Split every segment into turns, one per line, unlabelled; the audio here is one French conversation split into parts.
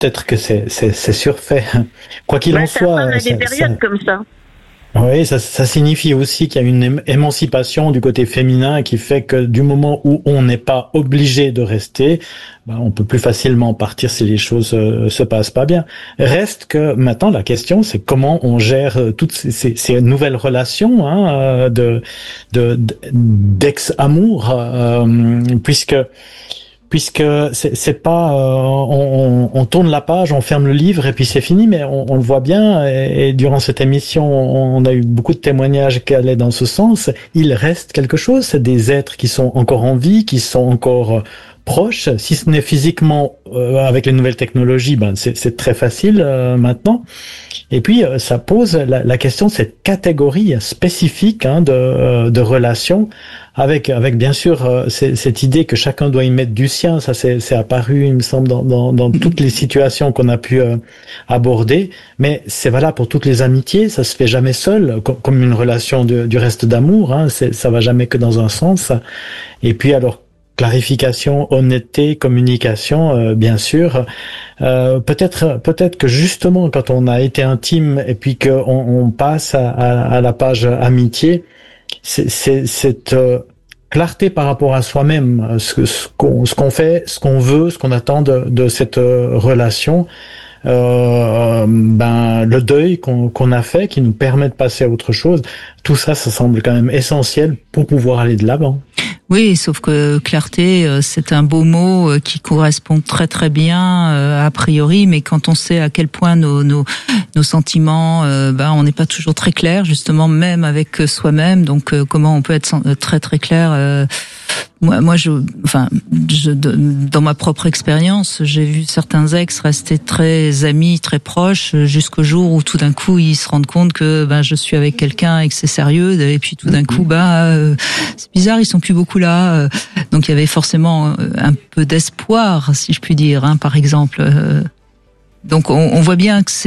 peut-être que c'est surfait. Quoi qu'il en soit,
on a des périodes comme ça.
Oui, ça signifie aussi qu'il y a une émancipation du côté féminin qui fait que du moment où on n'est pas obligé de rester, on peut plus facilement partir si les choses se passent pas bien. Reste que maintenant la question c'est comment on gère toutes ces nouvelles relations d'ex-amour puisque c'est pas on tourne la page, on ferme le livre et puis c'est fini, mais on le voit bien et durant cette émission on a eu beaucoup de témoignages qui allaient dans ce sens. Il reste quelque chose, c'est des êtres qui sont encore en vie, qui sont encore proches, si ce n'est physiquement avec les nouvelles technologies, c'est très facile maintenant. Et puis ça pose la question de cette catégorie spécifique de relations avec bien sûr cette idée que chacun doit y mettre du sien. Ça c'est apparu, il me semble, dans toutes les situations qu'on a pu aborder. Mais c'est valable pour toutes les amitiés. Ça se fait jamais seul, comme une relation du reste d'amour. Ça va jamais que dans un sens. Et puis alors, clarification, honnêteté, communication, bien sûr. Peut-être que justement quand on a été intime et puis qu'on passe à la page amitié, c'est cette clarté par rapport à soi-même, ce qu'on fait, ce qu'on veut, ce qu'on attend de cette relation. Le deuil qu'on a fait, qui nous permet de passer à autre chose, tout ça semble quand même essentiel pour pouvoir aller de l'avant.
Oui, sauf que clarté, c'est un beau mot qui correspond très très bien a priori, mais quand on sait à quel point nos sentiments, on n'est pas toujours très clair, justement, même avec soi-même. Donc, comment on peut être très très clair Moi, dans ma propre expérience, j'ai vu certains ex rester très amis, très proches, jusqu'au jour où tout d'un coup ils se rendent compte que je suis avec quelqu'un et que c'est sérieux, et puis tout d'un coup c'est bizarre, ils sont plus beaucoup là. Donc il y avait forcément un peu d'espoir, si je puis dire, par exemple. Donc on voit bien que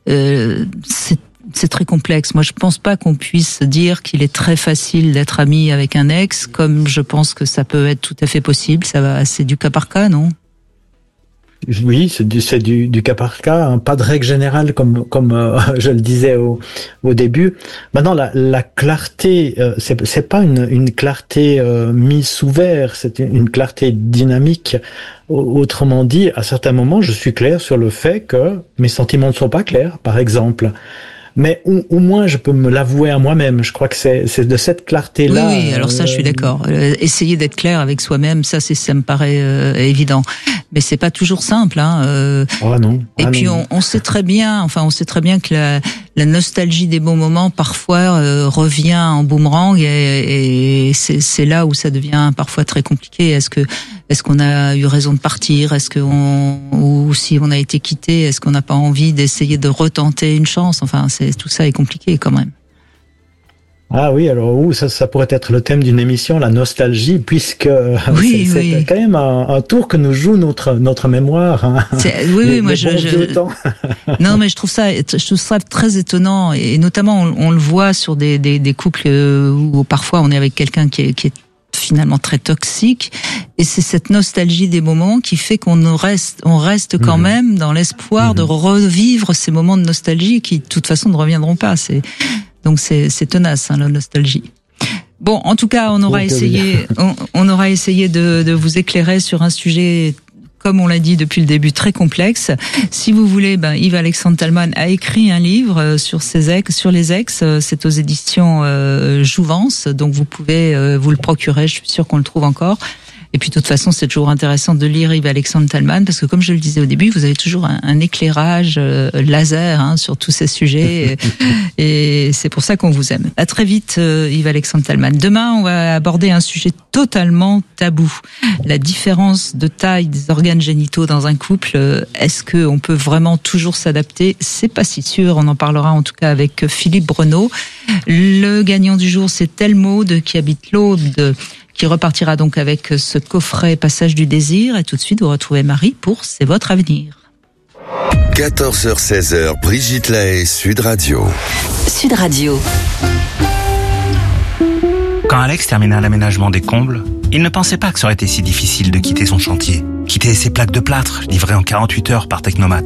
c'est très complexe. Moi, je pense pas qu'on puisse dire qu'il est très facile d'être ami avec un ex, comme je pense que ça peut être tout à fait possible. C'est du cas par cas, non?
Oui, c'est du cas par cas, pas de règle générale comme je le disais au début. Maintenant, la clarté, c'est pas une clarté mise sous verre, c'est une clarté dynamique. Autrement dit, à certains moments, je suis clair sur le fait que mes sentiments ne sont pas clairs, par exemple. Mais au moins je peux me l'avouer à moi-même. Je crois que c'est de cette clarté-là.
Oui, alors ça, je suis d'accord. Essayer d'être clair avec soi-même, ça me paraît évident. Mais c'est pas toujours simple,
non.
Et puis
non.
on sait très bien que la nostalgie des bons moments parfois revient en boomerang et c'est là où ça devient parfois très compliqué. Est-ce qu'on a eu raison de partir? Ou si on a été quitté, est-ce qu'on n'a pas envie d'essayer de retenter une chance? Enfin, tout ça est compliqué quand même.
Ah oui, alors ça pourrait être le thème d'une émission, la nostalgie, puisque c'est quand même un tour que nous joue notre mémoire.
Non, mais je trouve ça très étonnant, et notamment on le voit sur des couples où parfois on est avec quelqu'un qui est finalement très toxique, et c'est cette nostalgie des moments qui fait on reste quand même dans l'espoir de revivre ces moments de nostalgie qui de toute façon ne reviendront pas. Donc c'est tenace, la nostalgie. Bon, en tout cas, on aura essayé de vous éclairer sur un sujet, comme on l'a dit depuis le début, très complexe. Si vous voulez, Yves-Alexandre Talman a écrit un livre sur les ex. C'est aux éditions Jouvence, donc vous pouvez vous le procurer. Je suis sûre qu'on le trouve encore. Et puis de toute façon, c'est toujours intéressant de lire Yves-Alexandre Talman, parce que comme je le disais au début, vous avez toujours un éclairage laser sur tous ces sujets, et c'est pour ça qu'on vous aime. À très vite, Yves-Alexandre Talman. Demain, on va aborder un sujet totalement tabou, la différence de taille des organes génitaux dans un couple. Est-ce qu'on peut vraiment toujours s'adapter? C'est pas si sûr. On en parlera en tout cas avec Philippe Breneau. Le gagnant du jour, c'est Telmaud qui habite l'Aude, qui repartira donc avec ce coffret Passage du désir. Et tout de suite, vous retrouvez Marie pour C'est votre avenir.
14h-16h, Brigitte Lahaie, Sud Radio.
Sud Radio.
Quand Alex termina l'aménagement des combles, il ne pensait pas que ça aurait été si difficile de quitter son chantier, quitter ses plaques de plâtre livrées en 48 heures par Technomat.